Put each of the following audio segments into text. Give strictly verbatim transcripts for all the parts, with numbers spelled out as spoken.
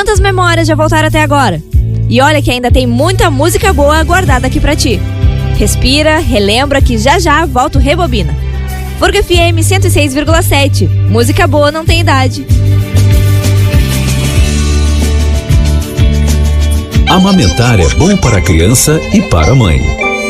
Quantas memórias já voltaram até agora? E olha que ainda tem muita música boa guardada aqui pra ti. Respira, relembra que já já volta o Rebobina. Furga F M cento e seis vírgula sete. Música boa não tem idade. Amamentar é bom para a criança e para a mãe.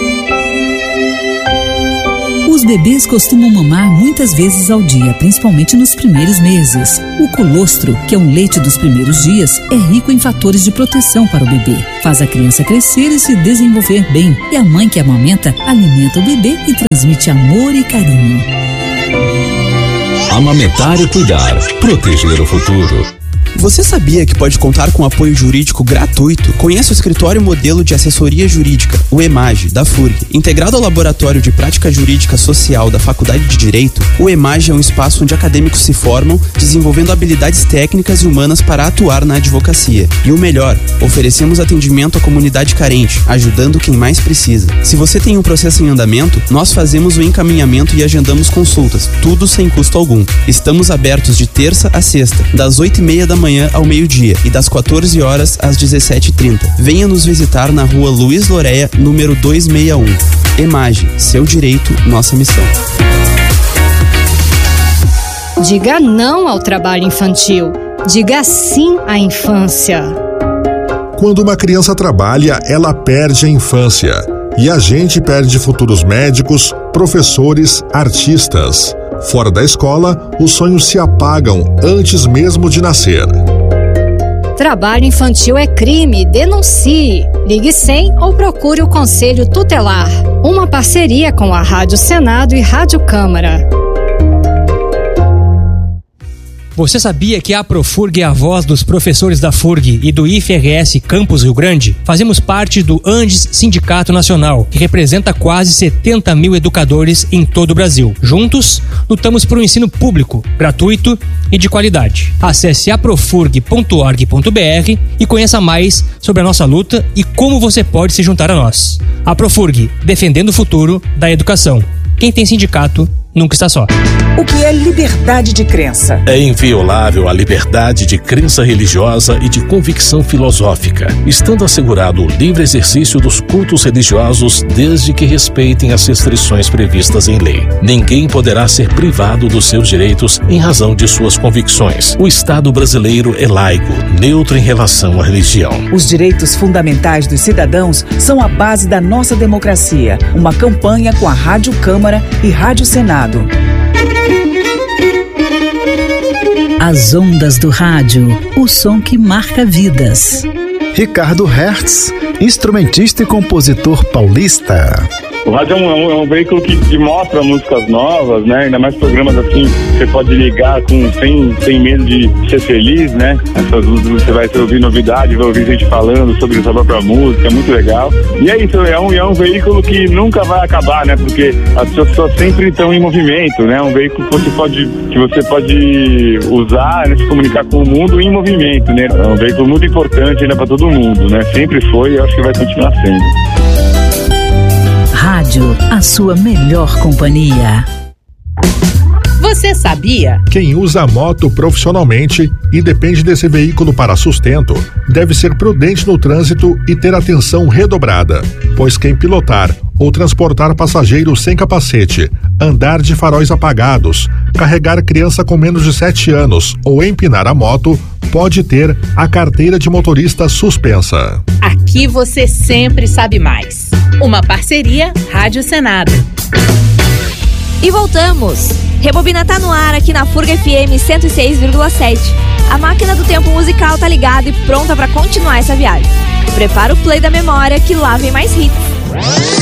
Os bebês costumam mamar muitas vezes ao dia, principalmente nos primeiros meses. O colostro, que é um leite dos primeiros dias, é rico em fatores de proteção para o bebê. Faz a criança crescer e se desenvolver bem. E a mãe que amamenta, alimenta o bebê e transmite amor e carinho. Amamentar e cuidar. Proteger o futuro. Você sabia que pode contar com apoio jurídico gratuito? Conheça o Escritório Modelo de Assessoria Jurídica, o EMAGE, da FURG. Integrado ao Laboratório de Prática Jurídica Social da Faculdade de Direito, o EMAGE é um espaço onde acadêmicos se formam, desenvolvendo habilidades técnicas e humanas para atuar na advocacia. E o melhor, oferecemos atendimento à comunidade carente, ajudando quem mais precisa. Se você tem um processo em andamento, nós fazemos o encaminhamento e agendamos consultas, tudo sem custo algum. Estamos abertos de terça a sexta, das oito e meia da manhã ao meio-dia e das quatorze horas às dezessete e trinta. Venha nos visitar na rua Luiz Loreia, número duzentos e sessenta e um. EMAGE, seu direito, nossa missão. Diga não ao trabalho infantil. Diga sim à infância. Quando uma criança trabalha, ela perde a infância. E a gente perde futuros médicos, professores, artistas. Fora da escola, os sonhos se apagam antes mesmo de nascer. Trabalho infantil é crime, denuncie. Ligue cem ou procure o Conselho Tutelar. Uma parceria com a Rádio Senado e Rádio Câmara. Você sabia que a Profurg é a voz dos professores da FURG e do I F R S Campus Rio Grande? Fazemos parte do Andes Sindicato Nacional, que representa quase setenta mil educadores em todo o Brasil. Juntos, lutamos por um ensino público, gratuito e de qualidade. Acesse aprofurg ponto org ponto br e conheça mais sobre a nossa luta e como você pode se juntar a nós. A Profurg, defendendo o futuro da educação. Quem tem sindicato nunca está só. O que é liberdade de crença? É inviolável a liberdade de crença religiosa e de convicção filosófica, estando assegurado o livre exercício dos cultos religiosos desde que respeitem as restrições previstas em lei. Ninguém poderá ser privado dos seus direitos em razão de suas convicções. O Estado brasileiro é laico, neutro em relação à religião. Os direitos fundamentais dos cidadãos são a base da nossa democracia. Uma campanha com a Rádio Câmara e Rádio Senado. As ondas do rádio, o som que marca vidas. Ricardo Hertz, instrumentista e compositor paulista. O rádio é um, é um veículo que, que mostra músicas novas, né? Ainda mais programas assim, você pode ligar com, sem, sem medo de ser feliz, né? Essas, você vai ouvir novidade, vai ouvir gente falando sobre a sua própria música, é muito legal. E é isso, é um, é um veículo que nunca vai acabar, né? Porque as pessoas sempre estão em movimento, né? É um veículo que você pode, que você pode usar, né? Se comunicar com o mundo em movimento, né? É um veículo muito importante ainda para todo mundo, né? Sempre foi e acho que vai continuar sendo. Rádio, a sua melhor companhia. Você sabia? Quem usa a moto profissionalmente e depende desse veículo para sustento, deve ser prudente no trânsito e ter atenção redobrada, pois quem pilotar ou transportar passageiros sem capacete, andar de faróis apagados, carregar criança com menos de sete anos ou empinar a moto, pode ter a carteira de motorista suspensa. Aqui você sempre sabe mais. Uma parceria Rádio Senado. E voltamos! Rebobina tá no ar aqui na Furga F M cento e seis vírgula sete. A máquina do tempo musical tá ligada e pronta pra continuar essa viagem. Prepara o play da memória que lá vem mais hits.